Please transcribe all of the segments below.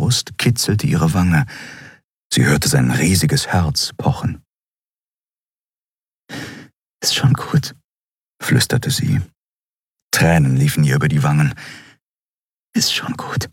Brust kitzelte ihre Wange. Sie hörte sein riesiges Herz pochen. »Ist schon gut«, flüsterte sie. Tränen liefen ihr über die Wangen. »Ist schon gut.«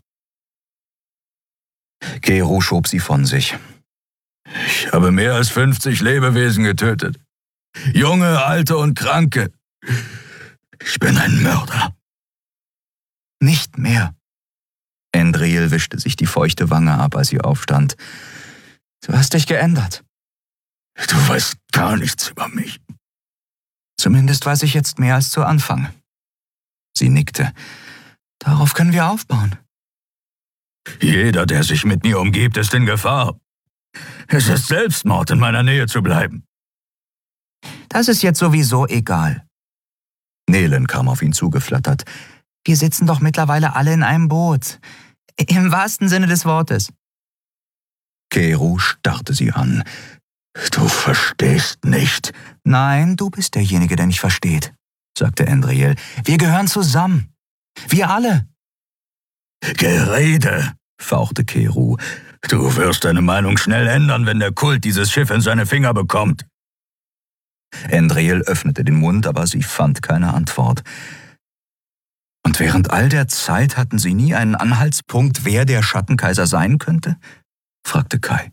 Keru schob sie von sich. »Ich habe mehr als 50 Lebewesen getötet. Junge, alte und Kranke. Ich bin ein Mörder.« »Nicht mehr.« Endriel wischte sich die feuchte Wange ab, als sie aufstand. »Du hast dich geändert.« »Du weißt gar nichts über mich.« »Zumindest weiß ich jetzt mehr als zu Anfang.« Sie nickte. »Darauf können wir aufbauen.« »Jeder, der sich mit mir umgibt, ist in Gefahr. Es ist Selbstmord, in meiner Nähe zu bleiben.« »Das ist jetzt sowieso egal.« Nelen kam auf ihn zugeflattert. »Wir sitzen doch mittlerweile alle in einem Boot. Im wahrsten Sinne des Wortes.« Keru starrte sie an. »Du verstehst nicht.« »Nein, du bist derjenige, der nicht versteht«, sagte Endriel. »Wir gehören zusammen. Wir alle.« »Gerede«, fauchte Keru. »Du wirst deine Meinung schnell ändern, wenn der Kult dieses Schiff in seine Finger bekommt.« Endriel öffnete den Mund, aber sie fand keine Antwort. »Und während all der Zeit hatten Sie nie einen Anhaltspunkt, wer der Schattenkaiser sein könnte?« fragte Kai.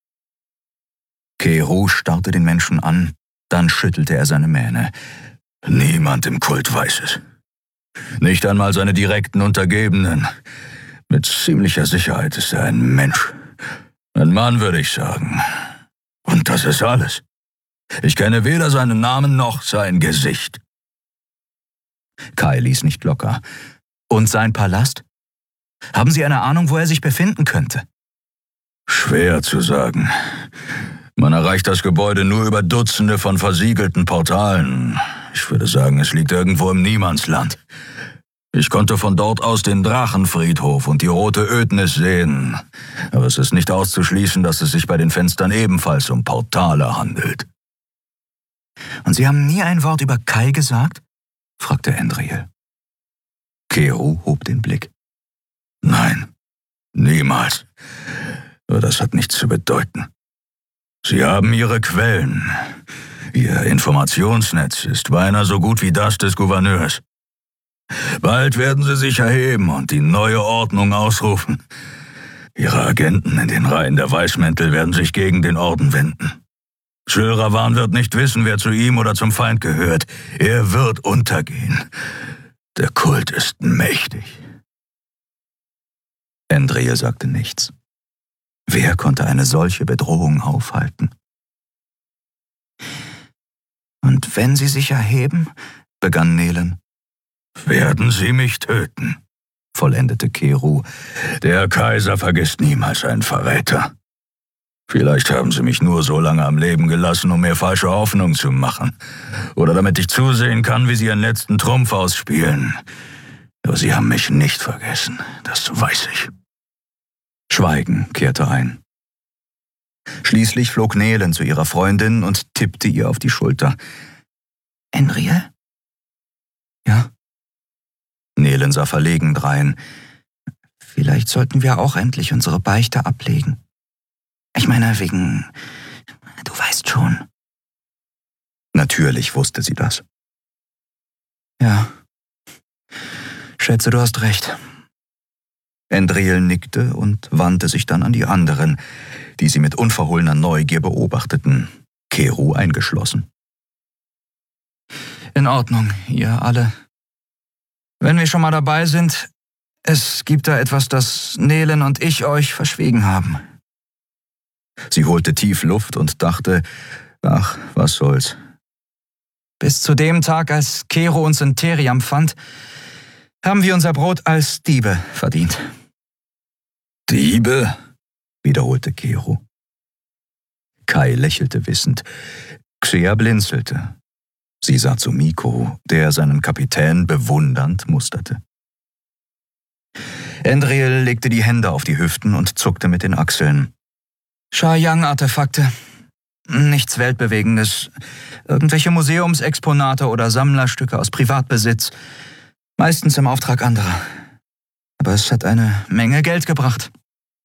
Keru starrte den Menschen an, dann schüttelte er seine Mähne. »Niemand im Kult weiß es. Nicht einmal seine direkten Untergebenen. Mit ziemlicher Sicherheit ist er ein Mensch. Ein Mann, würde ich sagen. Und das ist alles. Ich kenne weder seinen Namen noch sein Gesicht.« Kai ließ nicht locker. »Und sein Palast? Haben Sie eine Ahnung, wo er sich befinden könnte?« »Schwer zu sagen. Man erreicht das Gebäude nur über Dutzende von versiegelten Portalen. Ich würde sagen, es liegt irgendwo im Niemandsland. Ich konnte von dort aus den Drachenfriedhof und die Rote Ödnis sehen. Aber es ist nicht auszuschließen, dass es sich bei den Fenstern ebenfalls um Portale handelt.« »Und Sie haben nie ein Wort über Kai gesagt?« fragte Endriel. Keru hob den Blick. »Nein, niemals. Aber das hat nichts zu bedeuten. Sie haben Ihre Quellen. Ihr Informationsnetz ist beinahe so gut wie das des Gouverneurs. Bald werden Sie sich erheben und die neue Ordnung ausrufen. Ihre Agenten in den Reihen der Weißmäntel werden sich gegen den Orden wenden. Schulravan wird nicht wissen, wer zu ihm oder zum Feind gehört. Er wird untergehen. Der Kult ist mächtig.« Endriel sagte nichts. Wer konnte eine solche Bedrohung aufhalten? »Und wenn Sie sich erheben«, begann Nelen. »Werden Sie mich töten«, vollendete Keru. »Der Kaiser vergisst niemals einen Verräter. Vielleicht haben Sie mich nur so lange am Leben gelassen, um mir falsche Hoffnung zu machen. Oder damit ich zusehen kann, wie Sie Ihren letzten Trumpf ausspielen. Aber Sie haben mich nicht vergessen, das weiß ich.« Schweigen kehrte ein. Schließlich flog Nelen zu ihrer Freundin und tippte ihr auf die Schulter. »Endriel?« »Ja?« Nelen sah verlegen drein. »Vielleicht sollten wir auch endlich unsere Beichte ablegen. Ich meine, wegen... Du weißt schon.« Natürlich wusste sie das. »Ja, schätze, du hast recht.« Endriel nickte und wandte sich dann an die anderen, die sie mit unverhohlener Neugier beobachteten, Keru eingeschlossen. »In Ordnung, ihr alle. Wenn wir schon mal dabei sind, es gibt da etwas, das Nelen und ich euch verschwiegen haben.« Sie holte tief Luft und dachte, ach, was soll's. »Bis zu dem Tag, als Keru uns in Teriam fand, haben wir unser Brot als Diebe verdient.« »Diebe?«, wiederholte Keru. Kai lächelte wissend. Xia blinzelte. Sie sah zu Miko, der seinen Kapitän bewundernd musterte. Endriel legte die Hände auf die Hüften und zuckte mit den Achseln. »Sha-Yang-Artefakte. Nichts Weltbewegendes. Irgendwelche Museumsexponate oder Sammlerstücke aus Privatbesitz. Meistens im Auftrag anderer. Aber es hat eine Menge Geld gebracht.«